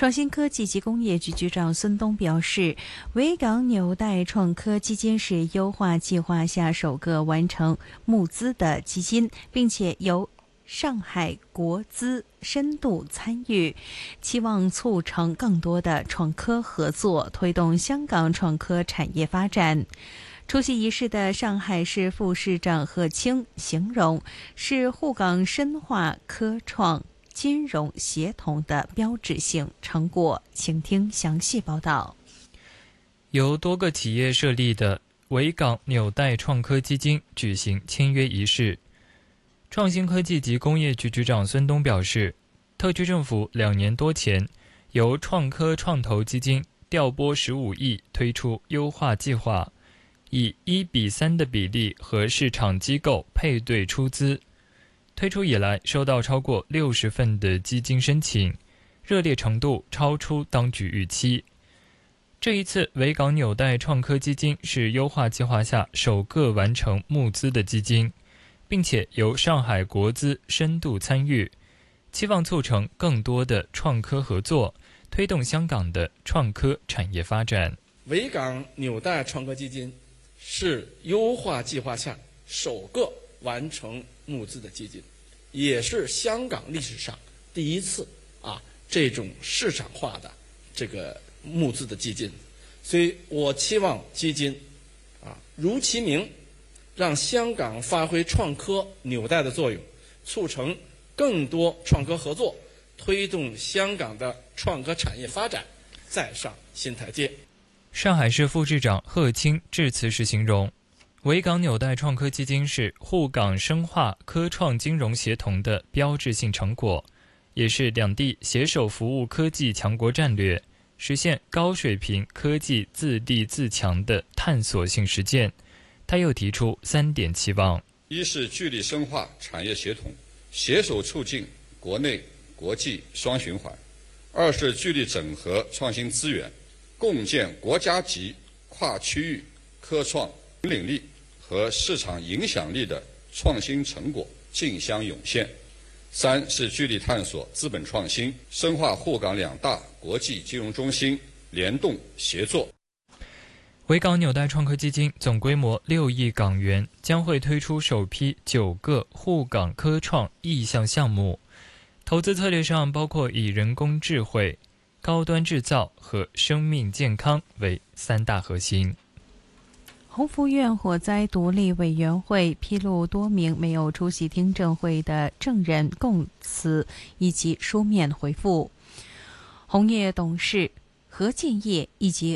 创新科技及工业局局长孙东表示，维港纽带创科基金是优化计划下首个完成募资的基金，并且由上海国资深度参与，期望促成更多的创科合作，推动香港创科产业发展。出席仪式的上海市副市长贺清形容是沪港深化科创金融协同的标志性成果，请听详细报道。 由多个企业设立的维港纽带创科基金举行签约仪式。创新科技及工业局局长孙东表示，特区政府2年多前由创科创投基金调拨15亿推出优化计划，以1:3的比例和市场机构配对出资。推出以来，收到超过60份的基金申请，热烈程度超出当局预期。这一次维港纽带创科基金是优化计划下首个完成募资的基金，并且由上海国资深度参与，期望促成更多的创科合作，推动香港的创科产业发展。 维港纽带创科基金是优化计划下首个完成募资的基金，也是香港历史上第一次这种市场化的这个募资的基金。所以我期望基金如其名，让香港发挥创科纽带的作用，促成更多创科合作，推动香港的创科产业发展再上新台阶。 上海市副市长贺清致辞时形容，维港纽带创科基金是沪港深化科创金融协同的标志性成果，也是两地携手服务科技强国战略，实现高水平科技自立自强的探索性实践。他又提出3点期望： 一是聚力深化产业协同，携手促进国内国际双循环；二是聚力整合创新资源，共建国家级跨区域科创引领力和市场影响力的创新成果竞相涌现；三是聚力探索资本创新，深化沪港2大国际金融中心联动协作。 维港纽带创科基金总规模6亿港元，将会推出首批9个沪港科创意向项目。投资策略上包括以人工智慧、高端制造和生命健康为3大核心。 宏福院火灾独立委员会披露多名没有出席听证会的证人供词以及书面回复。红业董事何建业以及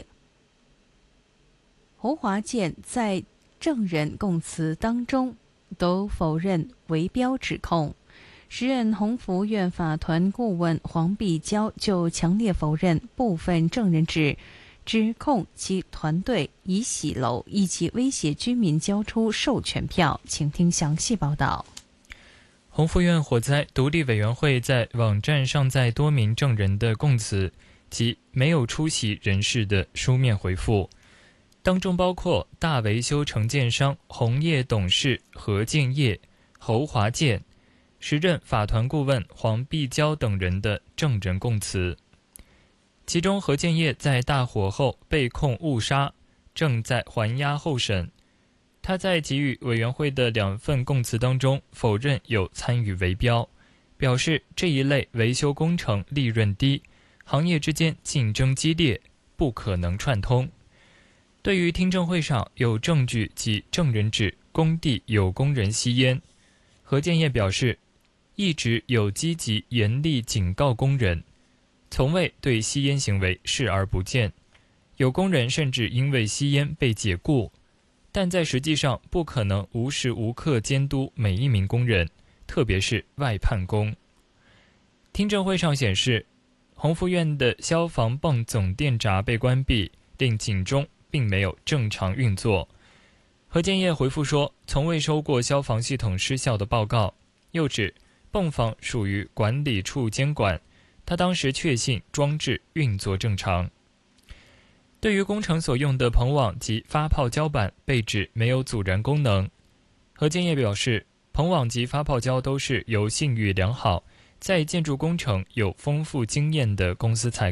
侯华健在证人供词当中都否认围标指控。时任宏福院法团顾问黄碧娇就强烈否认部分证人指控其团队以洗楼以及威胁居民交出授权票，请听详细报道。 宏福院火灾独立委员会在网站上载多名证人的供词及没有出席人士的书面回复，当中包括大维修承建商红业董事何建业、侯华健，时任法团顾问黄碧娇等人的证人供词。其中何建业在大火后被控误杀，正在还押候审。他在给予委员会的2份供词当中否认有参与围标，表示这一类维修工程利润低，行业之间竞争激烈，不可能串通。对于听证会上有证据及证人指工地有工人吸烟，何建业表示一直有积极严厉警告工人，从未对吸烟行为视而不见，有工人甚至因为吸烟被解雇，但在实际上不可能无时无刻监督每一名工人，特别是外判工。听证会上显示，宏福院的消防泵总电闸被关闭，令警钟并没有正常运作。何建业回复说，从未收过消防系统失效的报告，又指泵房属于管理处监管，他当时确信装置运作正常。对于工程所用的棚网及发泡胶板被指没有阻燃功能，何建业表示，棚网及发泡胶都是由信誉良好、在建筑工程有丰富经验的公司采